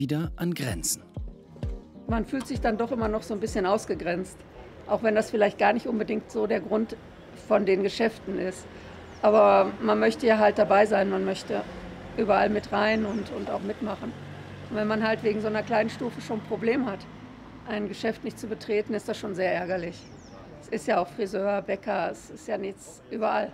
wieder an Grenzen. Man fühlt sich dann doch immer noch so ein bisschen ausgegrenzt. Auch wenn das vielleicht gar nicht unbedingt so der Grund von den Geschäften ist. Aber man möchte ja halt dabei sein, man möchte überall mit rein und auch mitmachen. Und wenn man halt wegen so einer kleinen Stufe schon ein Problem hat, ein Geschäft nicht zu betreten, ist das schon sehr ärgerlich. Es ist ja auch Friseur, Bäcker, es ist ja nichts überall.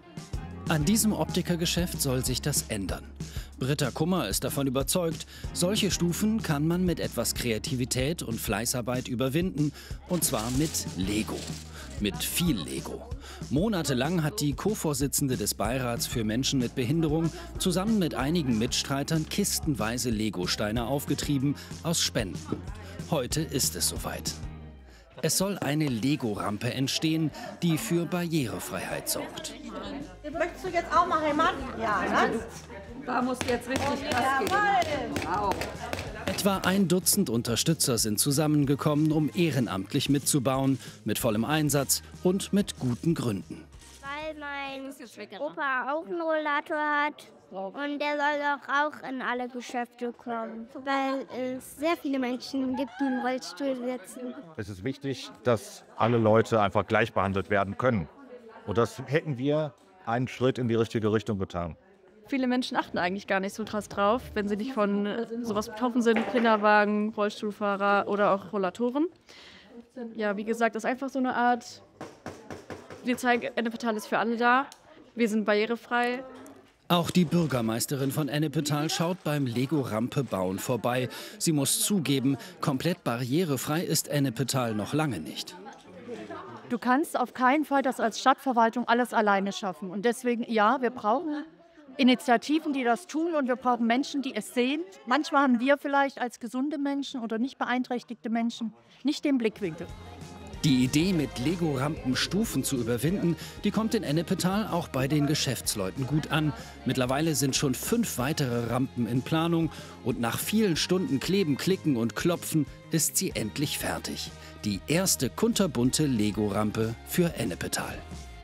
An diesem Optikergeschäft soll sich das ändern. Britta Kummer ist davon überzeugt, solche Stufen kann man mit etwas Kreativität und Fleißarbeit überwinden. Und zwar mit Lego. Mit viel Lego. Monatelang hat die Co-Vorsitzende des Beirats für Menschen mit Behinderung zusammen mit einigen Mitstreitern kistenweise Lego-Steine aufgetrieben aus Spenden. Heute ist es soweit. Es soll eine Lego-Rampe entstehen, die für Barrierefreiheit sorgt. Möchtest du jetzt auch mal Heimat? Ja, ne? Da musst du jetzt richtig krass gehen. Wow. Etwa 1 Dutzend Unterstützer sind zusammengekommen, um ehrenamtlich mitzubauen, mit vollem Einsatz und mit guten Gründen. Weil mein Opa auch einen Rollator hat und der soll doch auch in alle Geschäfte kommen. Weil es sehr viele Menschen gibt, die im Rollstuhl sitzen. Es ist wichtig, dass alle Leute einfach gleich behandelt werden können. Und das hätten wir einen Schritt in die richtige Richtung getan. Viele Menschen achten eigentlich gar nicht so krass drauf, wenn sie nicht von sowas betroffen sind, Kinderwagen, Rollstuhlfahrer oder auch Rollatoren. Ja, wie gesagt, das ist einfach so eine Art, wir zeigen, Ennepetal ist für alle da, wir sind barrierefrei. Auch die Bürgermeisterin von Ennepetal schaut beim Lego-Rampe-Bauen vorbei. Sie muss zugeben, komplett barrierefrei ist Ennepetal noch lange nicht. Du kannst auf keinen Fall das als Stadtverwaltung alles alleine schaffen. Und deswegen, ja, wir brauchen Initiativen, die das tun, und wir brauchen Menschen, die es sehen. Manchmal haben wir vielleicht als gesunde Menschen oder nicht beeinträchtigte Menschen nicht den Blickwinkel. Die Idee, mit Lego-Rampen Stufen zu überwinden, die kommt in Ennepetal auch bei den Geschäftsleuten gut an. Mittlerweile sind schon 5 weitere Rampen in Planung und nach vielen Stunden Kleben, Klicken und Klopfen ist sie endlich fertig. Die erste kunterbunte Lego-Rampe für Ennepetal.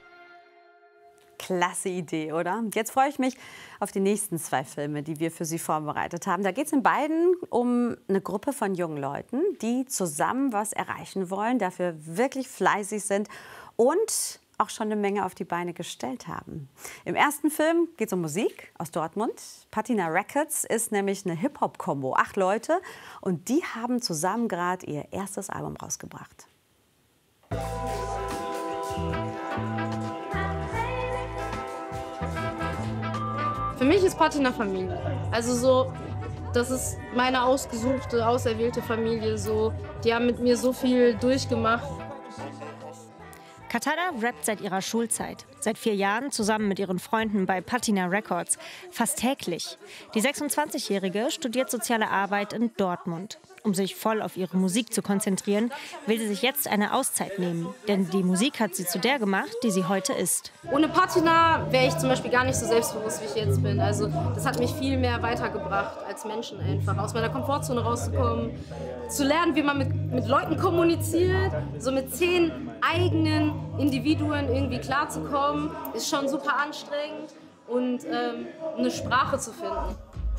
Klasse Idee, oder? Jetzt freue ich mich auf die nächsten 2 Filme, die wir für Sie vorbereitet haben. Da geht es in beiden um eine Gruppe von jungen Leuten, die zusammen was erreichen wollen, dafür wirklich fleißig sind und auch schon eine Menge auf die Beine gestellt haben. Im ersten Film geht es um Musik aus Dortmund. Patina Records ist nämlich eine Hip-Hop-Kombo, 8 Leute, und die haben zusammen gerade ihr erstes Album rausgebracht. Für mich ist Patina Familie. Also so, das ist meine ausgesuchte, auserwählte Familie. So, die haben mit mir so viel durchgemacht. Katana rappt seit ihrer Schulzeit. Seit 4 Jahren zusammen mit ihren Freunden bei Patina Records. Fast täglich. Die 26-Jährige studiert soziale Arbeit in Dortmund. Um sich voll auf ihre Musik zu konzentrieren, will sie sich jetzt eine Auszeit nehmen. Denn die Musik hat sie zu der gemacht, die sie heute ist. Ohne Patina wäre ich zum Beispiel gar nicht so selbstbewusst, wie ich jetzt bin. Also das hat mich viel mehr weitergebracht als Menschen einfach. Aus meiner Komfortzone rauszukommen, zu lernen, wie man mit Leuten kommuniziert, so mit 10 eigenen Individuen irgendwie klarzukommen, ist schon super anstrengend, und eine Sprache zu finden.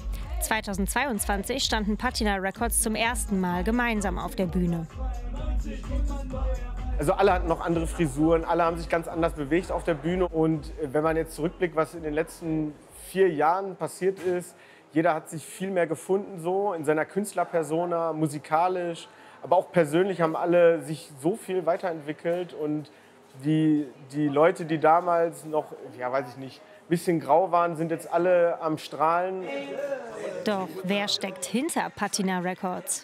2022 standen Patina Records zum ersten Mal gemeinsam auf der Bühne. Also alle hatten noch andere Frisuren, alle haben sich ganz anders bewegt auf der Bühne. Und wenn man jetzt zurückblickt, was in den letzten 4 Jahren passiert ist, jeder hat sich viel mehr gefunden so in seiner Künstlerpersona, musikalisch, aber auch persönlich haben alle sich so viel weiterentwickelt. Und die Leute, die damals noch, ja weiß ich nicht, ein bisschen grau waren, sind jetzt alle am Strahlen. Doch wer steckt hinter Patina Records?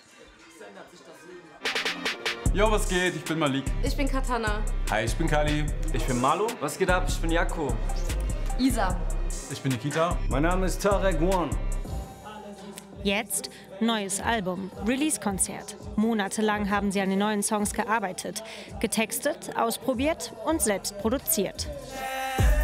Jo, was geht? Ich bin Malik. Ich bin Katana. Hi, ich bin Kali. Ich bin Marlo. Was geht ab? Ich bin Jakko. Isa. Ich bin Nikita. Mein Name ist Tarek Guan. Jetzt neues Album, Release-Konzert. Monatelang haben sie an den neuen Songs gearbeitet, getextet, ausprobiert und selbst produziert.